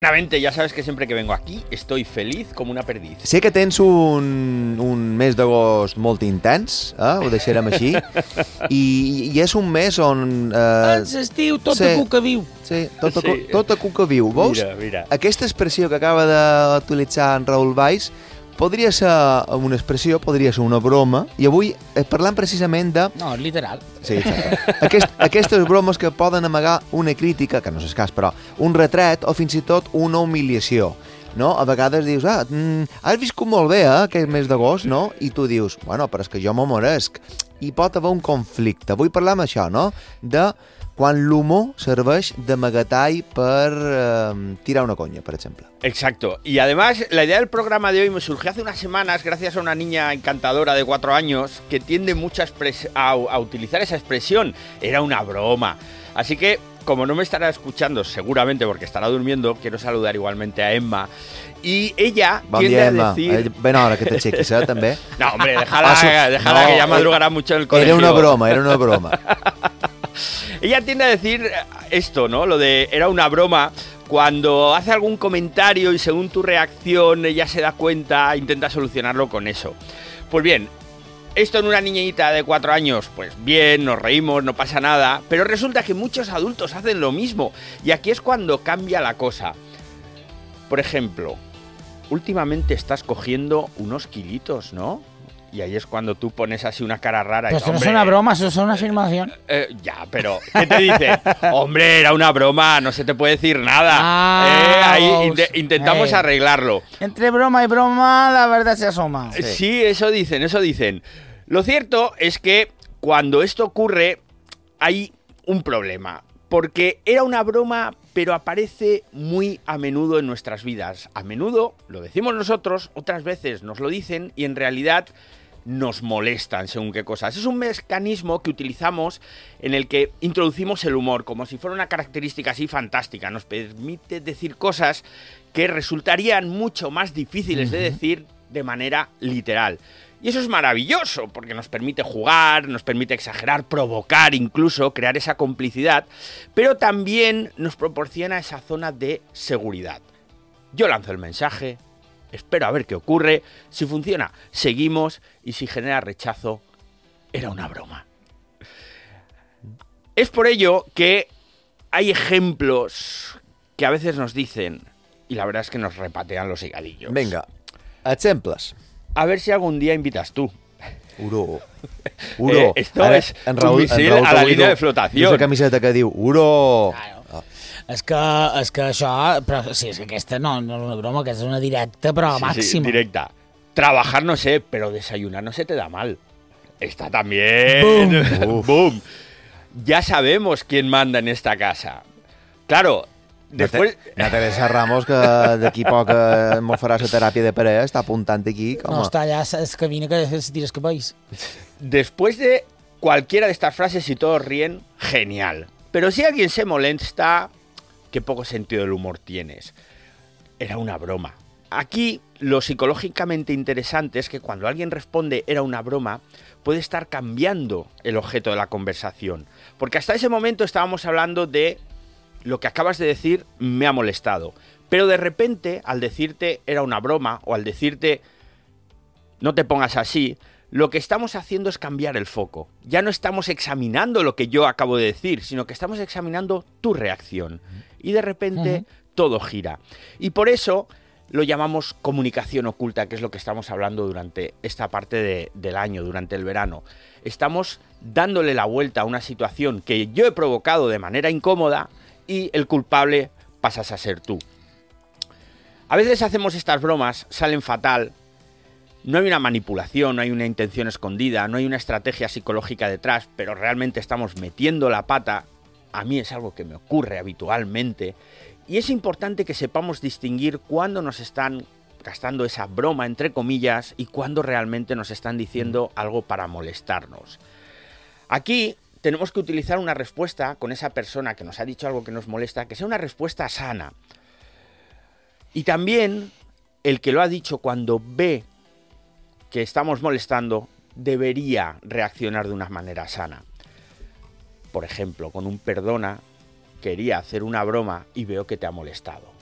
Realmente, ya sabes que siempre que vengo aquí estoy feliz como una perdiz. Sé que tens un mes d'agost molt intens, ho deixarem així, i és un mes on... Estiu, tota cuca viu. Sí, tota cuca viu. Veus? Mira. Aquesta expressió que acaba d'utilitzar en Raül Valls podria ser una expressió, podria ser una broma, i avui parlant precisament de... No, és literal. Sí, aquestes bromes que poden amagar una crítica, que no és cas, però un retret o fins i tot una humiliació, no? A vegades dius, has viscut molt bé, aquest mes d'agost, no? I tu dius, bueno, però és que jo m'ho meresc. I pot haver un conflicte. Vull parlar amb això, no? De quan l'humor serveix d'amagatall per tirar una conya, por ejemplo. Exacto. Y además, la idea del programa de hoy me surgió hace unas semanas gracias a una niña encantadora de 4 años que tiende mucho a utilizar esa expresión. Era una broma. Así que, como no me estará escuchando seguramente porque estará durmiendo, quiero saludar igualmente a Emma. Y ella tiende a decir... Ven ahora que te cheques, també. No, hombre, déjala que ya madrugará mucho en el colegio. Era una broma. Ella tiende a decir esto, ¿no? Lo de era una broma. Cuando hace algún comentario y según tu reacción ella se da cuenta, intenta solucionarlo con eso. Pues bien, esto en una niñita de 4 años, pues bien, nos reímos, no pasa nada. Pero resulta que muchos adultos hacen lo mismo. Y aquí es cuando cambia la cosa. Por ejemplo, últimamente estás cogiendo unos kilitos, ¿no? Y ahí es cuando tú pones así una cara rara. Pero eso no es una broma, eso es una afirmación. Ya, pero ¿qué te dice? Hombre, era una broma, no se te puede decir nada. Ahí intentamos arreglarlo. Entre broma y broma, la verdad se asoma. Sí, eso dicen. Lo cierto es que cuando esto ocurre, hay un problema. Porque era una broma, pero aparece muy a menudo en nuestras vidas. A menudo lo decimos nosotros, otras veces nos lo dicen y en realidad nos molestan según qué cosas. Es un mecanismo que utilizamos en el que introducimos el humor como si fuera una característica así fantástica. Nos permite decir cosas que resultarían mucho más difíciles de decir de manera literal. Y eso es maravilloso porque nos permite jugar, nos permite exagerar, provocar incluso, crear esa complicidad, pero también nos proporciona esa zona de seguridad. Yo lanzo el mensaje, espero a ver qué ocurre, si funciona, seguimos y si genera rechazo, era una broma. Es por ello que hay ejemplos que a veces nos dicen, y la verdad es que nos repatean los higadillos. Venga, ejemplos. A ver si algún día invitas tú. Uro. Esto es un misil a la línea de flotació. És la camiseta que diu Uro. Claro. És que això... Però sí, és que aquesta no és una broma, aquesta és una directa, però màxima. Sí, directa. Trabajar no sé, pero desayunar no se te da mal. Esta también. Boom. Boom. Ya sabemos quién manda en esta casa. Claro... Después... La Teresa Ramos, que d'aquí poc m'ho farà la teràpia de parella, està apuntant aquí. No, està allà, es camina que se tira escapells. Después de cualquiera de estas frases, si todos ríen, genial. Pero si alguien se molesta, qué poco sentido del humor tienes. Era una broma. Aquí, lo psicológicamente interesante es que cuando alguien responde era una broma, puede estar cambiando el objeto de la conversación. Porque hasta ese momento estábamos hablando de lo que acabas de decir me ha molestado. Pero de repente, al decirte era una broma o al decirte no te pongas así, lo que estamos haciendo es cambiar el foco. Ya no estamos examinando lo que yo acabo de decir, sino que estamos examinando tu reacción. Y de repente todo gira. Y por eso lo llamamos comunicación oculta, que es lo que estamos hablando durante esta parte del año, durante el verano. Estamos dándole la vuelta a una situación que yo he provocado de manera incómoda y el culpable pasas a ser tú. A veces hacemos estas bromas, salen fatal, no hay una manipulación, no hay una intención escondida, no hay una estrategia psicológica detrás, pero realmente estamos metiendo la pata. A mí es algo que me ocurre habitualmente y es importante que sepamos distinguir cuándo nos están gastando esa broma, entre comillas, y cuándo realmente nos están diciendo algo para molestarnos. Aquí tenemos que utilizar una respuesta con esa persona que nos ha dicho algo que nos molesta, que sea una respuesta sana. Y también el que lo ha dicho, cuando ve que estamos molestando, debería reaccionar de una manera sana. Por ejemplo, con un perdona, quería hacer una broma y veo que te ha molestado.